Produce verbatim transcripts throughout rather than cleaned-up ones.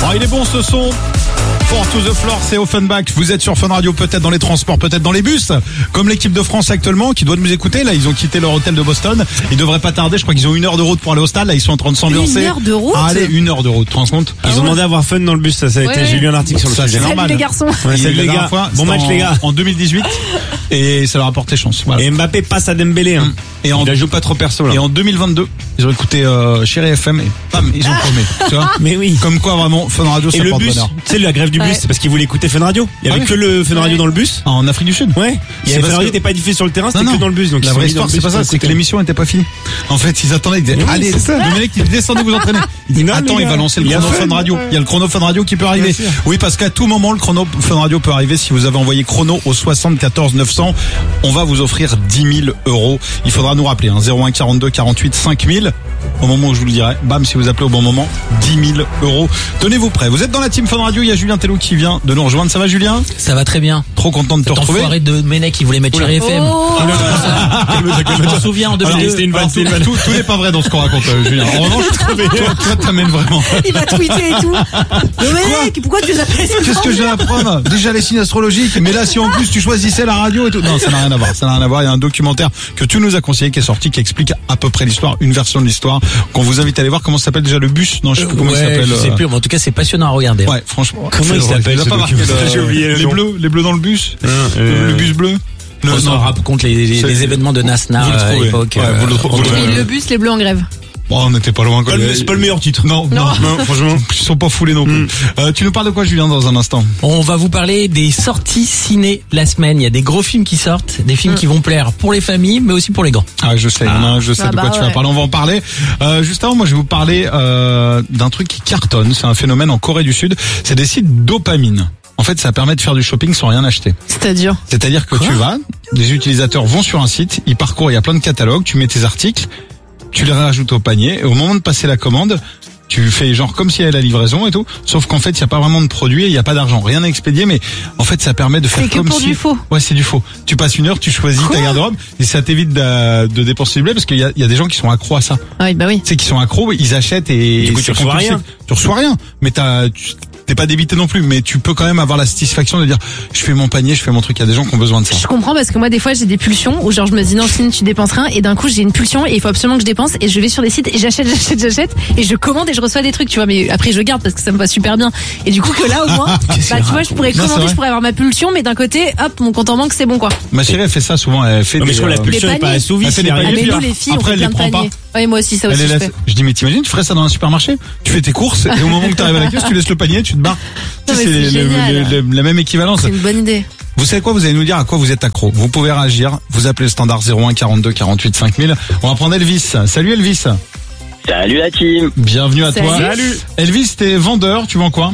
Oh, il est bon ce son. Four to the floor, c'est Offenbach. Vous êtes sur Fun Radio, peut-être dans les transports, peut-être dans les bus, comme l'équipe de France actuellement qui doit nous écouter. Là, ils ont quitté leur hôtel de Boston. Ils devraient pas tarder. Je crois qu'ils ont une heure de route pour aller au stade. Là, ils sont en train de s'ambiancer. Une heure de route. Ah, allez, une heure de route. Tu te rends compte? Ils ont demandé à avoir fun dans le bus. Ça, ça a été. Ouais. J'ai lu un article sur le Ça, sujet. c'est normal. Salut les garçons. Ouais, salut La les dernière gars. fois, Bon c'était match en, les gars. En deux mille dix-huit et ça leur a porté chance. Voilà. Et Mbappé passe à Dembélé. Hein. Et en, Il la joue pas trop perso là. et en deux mille vingt-deux, ils ont écouté euh, Chérie F M et bam, ils ont promis. Tu vois? Mais oui. Comme quoi vraiment Fun Radio, Et ça le porte bus, bonheur. tu sais la grève du bus, Ouais. c'est parce qu'ils voulaient écouter Fun Radio. Il y Ah avait oui. que le Fun Radio Ouais. dans le bus. En Afrique du Sud. Ouais. Il y C'est avait parce Fun Radio que- n'était pas diffusé sur le terrain, c'était Non, que non. dans le bus. Donc La ils sont vraie mis dans histoire, le c'est bus pas ça, pour c'est que écouter. l'émission était pas finie. En fait, ils attendaient, ils disaient, Mais oui, allez, c'est ça. Dominique, descendez vous entraîner. Il dit, Non, attends, les il va gars, lancer le il y a chrono Fun. Fun Radio. Il y a le chrono Fun Radio qui peut arriver. Bien sûr. Oui, parce qu'à tout moment, le chrono Fun Radio peut arriver. Si vous avez envoyé chrono au soixante-quatorze neuf cents, on va vous offrir dix mille euros. Il faudra nous rappeler, hein, zéro un quarante-deux quarante-huit cinq mille. Au moment où je vous le dirai, bam, si vous appelez au bon moment, dix mille euros. Tenez-vous prêts. Vous êtes dans la team Fun Radio. Il y a Julien Tello qui vient de nous rejoindre. Ça va, Julien? Ça va très bien. Trop content de te Cet retrouver. enfoiré de Ménec qui voulait mettre Chérie F M. Oh. Je m'en souviens en deux mille deux. C'était une vanne, Alors, c'était une vanne. tout, tout n'est pas vrai dans ce qu'on raconte, euh, Julien. En revanche, toi, toi, t'amènes vraiment. Il va tweeter et tout. Le mec, pourquoi tu les appelles ça? Qu'est-ce que j'ai à apprendre? Déjà les signes astrologiques, mais là si en plus tu choisissais la radio et tout. Non, ça n'a rien à voir, ça n'a rien à voir. Il y a un documentaire que tu nous as conseillé qui est sorti, qui explique à peu près l'histoire, une version de l'histoire, qu'on vous invite à aller voir. Comment ça s'appelle déjà le bus? Non, je sais plus comment ouais, il s'appelle. je sais euh, plus, mais en tout cas c'est passionnant à regarder. Ouais, franchement. Comment il C'est- s'appelle, il a ce pas marqué documentaire? le- J'ai oublié le les nom. bleus, les bleus dans le bus. Non, Le- euh, Le bus bleu. Le- On s'en non. raconte les, les, C'est- les événements de Nasna Vous le euh, à trouvez. l'époque. Ouais, euh, vous le trouvez. on Vous le trouvait. Le bus, les bleus en grève. Bon, on n'était pas loin. Pas quoi. le- C'est pas le meilleur titre. Non, non, Non, franchement. Ils sont pas foulés non plus. Mm. Euh, tu nous parles de quoi, Julien, dans un instant? On va vous parler des sorties ciné la semaine. Il y a des gros films qui sortent, des films Mm. qui vont plaire pour les familles, mais aussi pour les grands. Ah, je sais, il y en a un, je sais Ah de bah quoi tu vas ouais. parler. On va en parler. Euh, juste avant, moi, je vais vous parler euh, d'un truc qui cartonne. C'est un phénomène en Corée du Sud. C'est des sites dopamine. En fait, ça permet de faire du shopping sans rien acheter. C'est-à-dire? C'est-à-dire que tu vas, les utilisateurs vont sur un site, ils parcourent, il y a plein de catalogues, tu mets tes articles, tu les rajoutes au panier, et au moment de passer la commande, tu fais genre comme s'il y avait la livraison et tout, sauf qu'en fait, il n'y a pas vraiment de produit et il n'y a pas d'argent. Rien à expédier, mais en fait, ça permet de faire C'est que comme pour si... du faux. Ouais, c'est du faux. Tu passes une heure, tu choisis Quoi ta garde-robe, et ça t'évite de, de dépenser du blé, parce qu'il y a, il y a des gens qui sont accros à ça. Ah oui, bah oui. Tu sais, qui sont accros, ils achètent et... Du coup, c'est tu reçois compulsif. rien. Tu reçois rien, mais t'as... tu- T'es pas débité non plus, mais tu peux quand même avoir la satisfaction de dire je fais mon panier, je fais mon truc. Il y a des gens qui ont besoin de ça. Je comprends parce que moi des fois j'ai des pulsions où genre je me dis non Céline tu dépenses rien et d'un coup j'ai une pulsion et il faut absolument que je dépense et je vais sur des sites et j'achète j'achète j'achète et je commande et je reçois des trucs tu vois mais après je garde parce que ça me va super bien et du coup que là au moins bah tu vois je pourrais Non, c'est commander vrai. je pourrais avoir ma pulsion mais d'un côté hop mon compte en banque c'est bon quoi. Ma chérie, elle fait ça souvent. Elle fait Non, mais des, je crois que la euh, pulsion n'est pas paniers. assouvie. Elle fait s'il y a des Ah rien mais à nous faire. les filles Après, on elle fait les plein de prend paniers. Ouais moi aussi ça elle aussi les je laisse. fais. Je dis mais t'imagines, tu ferais ça dans un supermarché? Tu fais tes courses et au moment où tu arrives à la caisse, tu laisses le panier, tu te barres. Non, Tu sais, mais c'est c'est le- génial. le- le- la même équivalence. C'est une bonne idée. Vous savez quoi? Vous allez nous dire à quoi vous êtes accro. Vous pouvez réagir. Vous appelez le standard zéro un quarante-deux quarante-huit cinq mille. On va prendre Elvis. Salut Elvis. Salut la team. Bienvenue à Salut. toi. Salut. Elvis, t'es vendeur. Tu vends quoi?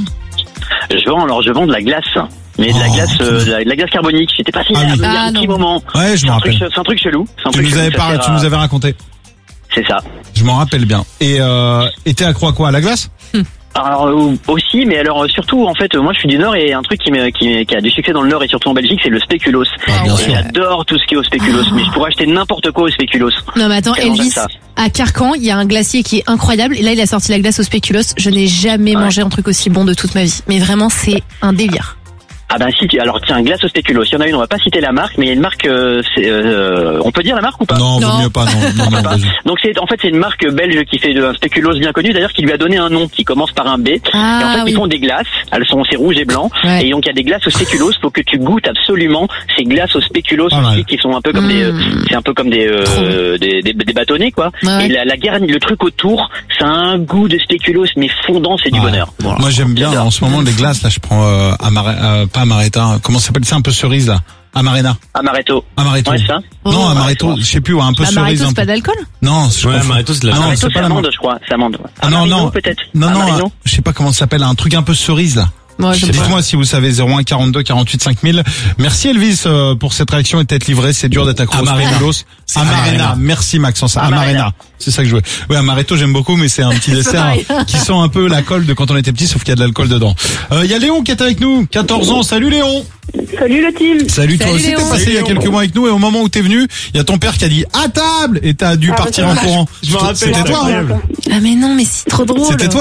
Je vends alors je vends de la glace, mais de la Oh, glace, euh, de, la, de la glace carbonique. J'étais pas si Ah oui. il y a Ah, un petit non. moment. Ouais, je C'est me un truc, rappelle. c'est un truc chelou. C'est un Tu truc nous chelou, avais ça parlé, sert tu à- nous avais raconté. C'est ça. Je m'en rappelle bien. Et euh, et t'es accro à quoi? À la glace? Alors euh, aussi, mais alors euh, surtout en fait, euh, moi je suis du Nord et un truc qui, me, qui, qui a du succès dans le Nord et surtout en Belgique, c'est le spéculoos. Ah, bien Et sûr. j'adore tout ce qui est au spéculoos, mais je pourrais acheter n'importe quoi au spéculoos. Non mais attends Tellement Elvis j'aime ça. à Carcan il y a un glacier qui est incroyable et là il a sorti la glace au spéculoos. Je n'ai jamais Ouais. mangé un truc aussi bon de toute ma vie mais vraiment c'est un délire. Ah ben si, tu- alors tiens, glace au spéculoos. Il y en a une, on va pas citer la marque, mais il y a une marque. Euh, c'est, euh, on peut dire la marque ou pas? Non, vaut Non. mieux pas. Non, non, non, Pas. vas-y. Donc c'est en fait c'est une marque belge qui fait de, un spéculoos bien connu d'ailleurs qui lui a donné un nom qui commence par un B. et en Ah fait oui. ils font des glaces, elles sont c'est rouge et blanc. Ouais. Et donc il y a des glaces au spéculoos, faut que tu goûtes absolument ces glaces au spéculoos Pas mal. aussi qui sont un peu comme Mmh. des euh, c'est un peu comme des euh, des, des des bâtonnets quoi. Ouais. Et la, la garni, le truc autour, ça a un goût de spéculoos mais fondant, c'est du Ouais. bonheur. Voilà. Moi j'aime bien J'adore. en ce moment les glaces là, je prends euh, Amare- euh, pas Amaretta, comment ça s'appelle, c'est un peu cerise là, Amarena, Amaretto. Amaretto. Ouais, ça. Non, Oh. Amaretto, je sais plus, ouais, un peu Amaretto cerise. un c'est pas peu. d'alcool? Non, je Ouais, confonds. Amaretto, c'est de la Ah non, Amaretto, c'est c'est pas la amande, marque. je crois, c'est amande. Ah non Amarino, non, peut-être. non non, Amarino. euh, je sais pas comment ça s'appelle, un truc un peu cerise là. Moi je sais pas. Dites-moi si vous savez. Zéro un quarante-deux quarante-huit cinq mille. Merci Elvis euh, pour cette réaction et d'être livré. C'est dur d'être accro au Amarena. spéculoos. C'est Amarena. Amarena. Merci Maxence. Amarena. Amarena. C'est ça que je veux. Ouais, Amaretto j'aime beaucoup, mais c'est un petit dessert pareil. qui sent un peu la colle de quand on était petit, sauf qu'il y a de l'alcool dedans. Il euh, y a Léon qui est avec nous, quatorze ans. Salut Léon. Salut le team. Salut, toi Salut, aussi t'es Léon. passé il y a quelques mois avec nous et au moment où t'es venu, il y a ton père qui a dit à table et t'as dû Ah, partir bah, en ça, courant. je me rappelle, C'était c'est toi, hein incroyable. Ah mais non mais c'est trop drôle. C'était toi.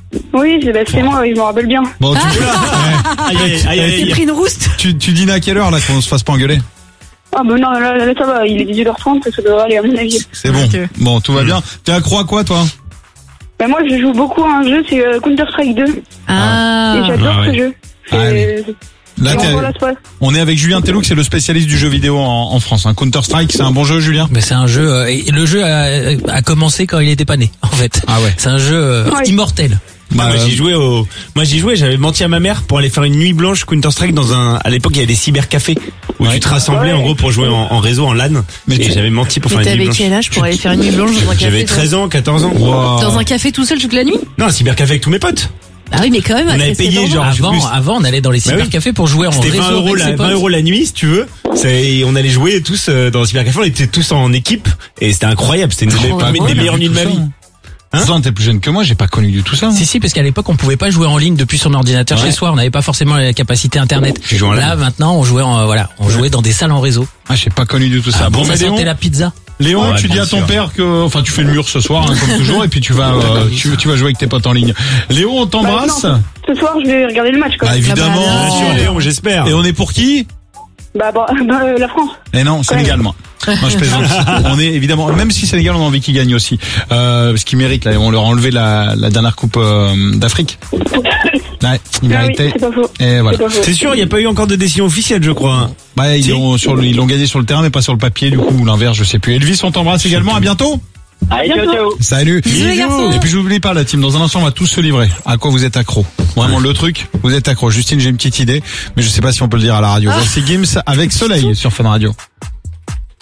Oui, c'est, bah, c'est moi, oui, je me rappelle bien. Bon, tu, Aïe, aïe, aïe, aïe, J'ai aïe. pris une rouste. tu, tu dînes à quelle heure là qu'on se fasse pas engueuler? Ah bah non, là, là ça va, il est dix-huit heures trente, ça devrait aller à mon avis. C'est bon. Ok. Bon, tout va bien. T'es accro à quoi toi? Bah moi je joue beaucoup à un jeu, c'est euh, Counter-Strike deux. Ah. Et j'adore Ah ouais. ce jeu. C'est, Allez. Là, c'est t'es- vraiment la soirée. on est avec Julien Telloux, c'est le spécialiste du jeu vidéo en, en France. Hein. Counter-Strike, c'est un bon jeu, Julien? Mais c'est un jeu. euh, et le jeu a, a commencé quand il était pas né, en fait. Ah ouais. C'est un jeu euh, Ouais. immortel. Bah, Bah, moi j'y jouais au, moi j'y jouais, j'avais menti à ma mère pour aller faire une nuit blanche Counter Strike dans un, à l'époque il y avait des cybercafés où Ouais. tu te rassemblais en gros pour jouer en, en réseau en LAN. Mais Et tu- j'avais menti pour Mais faire une nuit t'avais blanche. quel âge pour aller faire une nuit blanche dans un café? J'avais toi treize ans, quatorze ans. Wow. Dans un café tout seul toute la nuit? Non, un cybercafé avec tous mes potes. Ah oui, mais quand même. On avait c'est- payé, c'est genre, dangereux. je sais Avant, plus. avant, on allait dans les Bah oui. cybercafés pour jouer en C'était réseau vingt euros avec la, ses potes. vingt euros la nuit si tu veux. C'est- Et on allait jouer tous euh, dans le cybercafé, on était tous en équipe et c'était incroyable. C'était une des, Trop parmi drôle. des meilleures nuits de ma vie. Hein Hein t'es plus jeune que moi, j'ai pas connu du tout ça. Si si, parce qu'à l'époque on pouvait pas jouer en ligne depuis son ordinateur Ouais. chez soi, on n'avait pas forcément la capacité internet. Tu joues en Là LAN. maintenant on jouait en, euh, voilà, on jouait dans des salles en réseau. Ah, j'ai pas connu du tout ça. Ah, bon, ça mais Léon, sentait la pizza. Léon, Ouais, tu dis bien à ton sûr. père que, enfin, tu fais le mur ce soir, hein, comme toujours, et puis tu vas, euh, tu, tu vas jouer avec tes potes en ligne. Léon, on t'embrasse. Bah, Ce soir je vais regarder le match quand Bah, même. évidemment. Ah, bah, Bien sûr, Léon, j'espère. Et on est pour qui? Bah, bah, bah, euh, la France. Eh non, Sénégal, moi. Moi, je plaisante. On est évidemment, même si Sénégal, on a envie qu'ils gagnent aussi, euh, parce qu'ils méritent. Là, on leur a enlevé la, la dernière coupe euh, d'Afrique. Ouais, ils Ah oui, méritaient. c'est pas faux. Et voilà. C'est pas faux. C'est sûr, il n'y a pas eu encore de décision officielle, je crois. hein. Bah, ils Si. l'ont sur le, ils l'ont gagné sur le terrain, mais pas sur le papier, du coup, ou l'inverse, je sais plus. Elvis, on t'embrasse également. À bientôt. Allez, ciao, ciao. Salut. Bisous, les garçons. Et puis, j'oublie pas, la team. Dans un instant, on va tous se livrer. À quoi vous êtes accro? Vraiment, le truc, vous êtes accro. Justine, j'ai une petite idée, mais je sais pas si on peut le dire à la radio. Voici Gims avec Soleil sur Fun Radio.